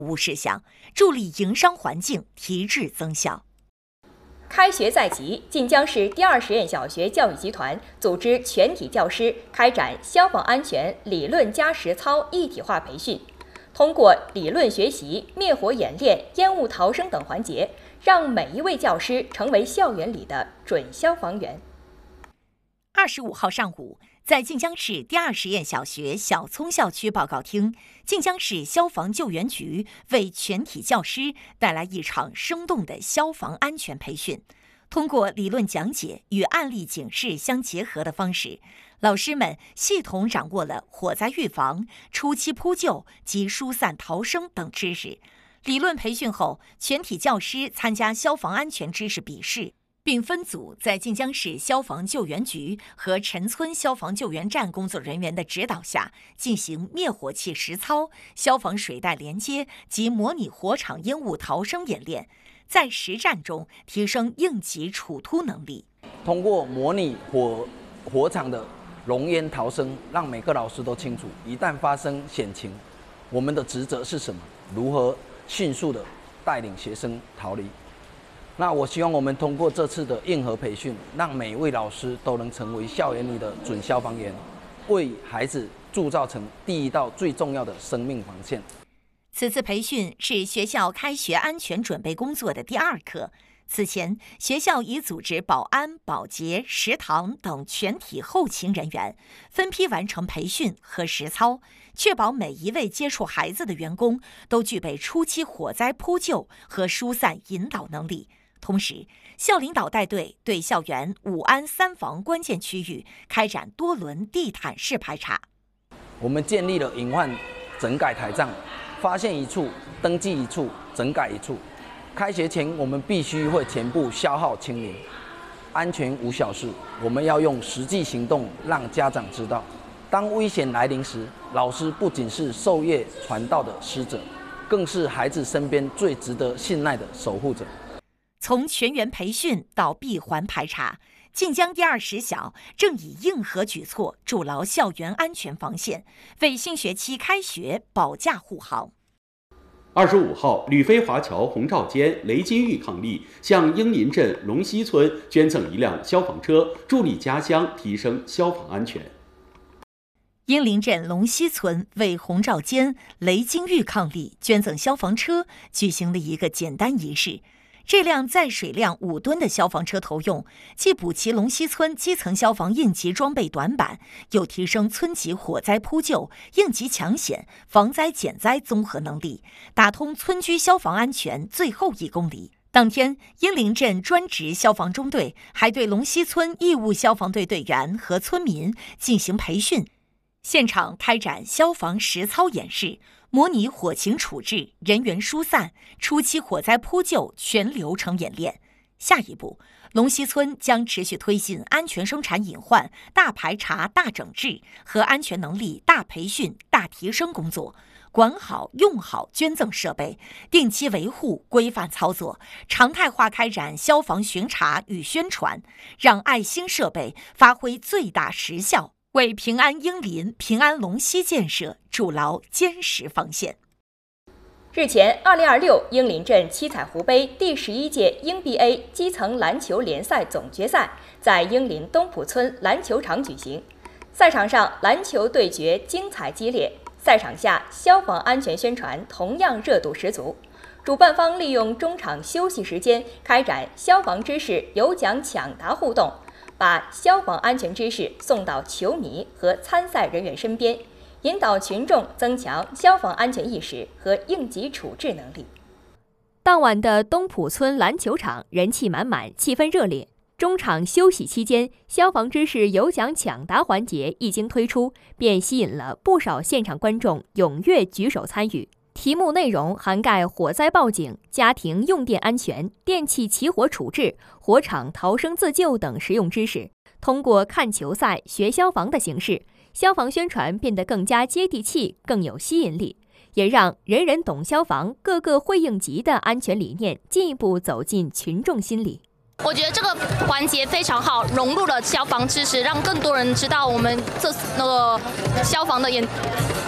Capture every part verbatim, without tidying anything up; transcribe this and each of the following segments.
务事项，助力营商环境提质增效。 开学在即，晋江市第二实验小学教育集团组织全体教师开展消防安全理论加实操一体化培训，通过理论学习、灭火演练、烟雾逃生等环节，让每一位教师成为校园里的准消防员。 二十五号上午，在晋江市第二实验小学小聪校区报告厅，晋江市消防救援局为全体教师带来一场生动的消防安全培训。通过理论讲解与案例警示相结合的方式，老师们系统掌握了火灾预防、初期扑救及疏散逃生等知识。理论培训后，全体教师参加消防安全知识笔试，并分组在晋江市消防救援局和陈村消防救援站工作人员的指导下，进行灭火器实操、消防水带连接及模拟火场烟雾逃生演练，在实战中提升应急处突能力。 通过模拟火火场的熔烟逃生，让每个老师都清楚，一旦发生险情，我们的职责是什么，如何迅速的带领学生逃离。那我希望我们通过这次的硬核培训，让每位老师都能成为校园里的准消防员，为孩子铸造成第一道最重要的生命防线。 此次培训是学校开学安全准备工作的第二课。此前，学校已组织保安、保洁、食堂等全体后勤人员分批完成培训和实操，确保每一位接触孩子的员工都具备初期火灾扑救和疏散引导能力。同时，校领导带队对校园五安三防关键区域开展多轮地毯式排查。 我们建立了隐患整改台账，发现一处登记一处，整改一处。开学前，我们必须会全部消耗清零。安全无小事，我们要用实际行动让家长知道，当危险来临时，老师不仅是授业传道的师者，更是孩子身边最值得信赖的守护者。 从全员培训到闭环排查，晋江第二实小正以硬核举措筑牢校园安全防线，为新学期开学保驾护航。 二十五号，吕飞华侨洪兆坚、雷金玉伉俪向英林镇龙溪村捐赠一辆消防车，助力家乡提升消防安全。 英林镇龙溪村为洪兆坚、雷金玉伉俪捐赠消防车，举行了一个简单仪式。这辆载水量五吨的消防车投用，既补齐龙溪村基层消防应急装备短板，又提升村级火灾扑救、应急抢险、防灾减灾综合能力，打通村居消防安全最后一公里。当天，英林镇专职消防中队还对龙溪村义务消防队队员和村民进行培训，现场开展消防实操演示，模拟火情处置、人员疏散、初期火灾扑救全流程演练。下一步，龙溪村将持续推进安全生产隐患大排查、大整治和安全能力大培训、大提升工作，管好用好捐赠设备，定期维护、规范操作，常态化开展消防巡查与宣传，让爱心设备发挥最大实效，为平安英林、平安龙溪建设筑牢坚实防线。 日前，二零二六英林镇七彩湖杯第十一届英 B A 基层篮球联赛总决赛在英林东浦村篮球场举行。赛场上，篮球对决精彩激烈；赛场下，消防安全宣传同样热度十足。主办方利用中场休息时间开展消防知识有奖抢答互动，把消防安全知识送到球迷和参赛人员身边，引导群众增强消防安全意识和应急处置能力。 当晚的东浦村篮球场人气满满，气氛热烈。中场休息期间，消防知识有奖抢答环节一经推出，便吸引了不少现场观众踊跃举手参与。题目内容涵盖火灾报警、家庭用电安全、电器起火处置、火场逃生自救等实用知识。通过看球赛、学消防的形式，消防宣传变得更加接地气、更有吸引力，也让人人懂消防、个个会应急的安全理念进一步走进群众心里。 我觉得这个环节非常好，融入了消防知识，让更多人知道我们这那个消防的演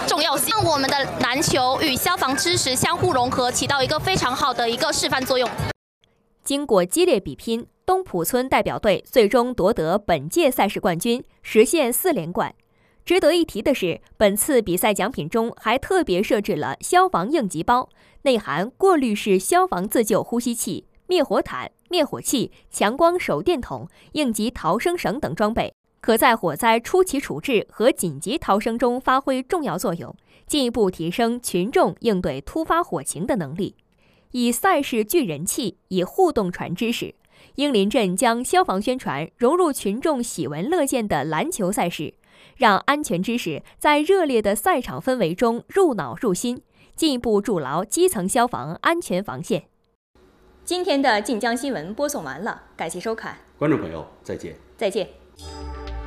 重要性，让我们的篮球与消防知识相互融合，起到一个非常好的一个示范作用。 经过激烈比拼，东浦村代表队最终夺得本届赛事冠军，实现四连冠。值得一提的是，本次比赛奖品中还特别设置了消防应急包，内含过滤式消防自救呼吸器、灭火毯、灭火器、强光手电筒、应急逃生绳等装备，可在火灾初期处置和紧急逃生中发挥重要作用，进一步提升群众应对突发火情的能力。以赛事聚人气，以互动传知识，英林镇将消防宣传融入群众喜闻乐见的篮球赛事，让安全知识在热烈的赛场氛围中入脑入心，进一步筑牢基层消防安全防线。 今天的晋江新闻播送完了，感谢收看， 观众朋友再见。 再见。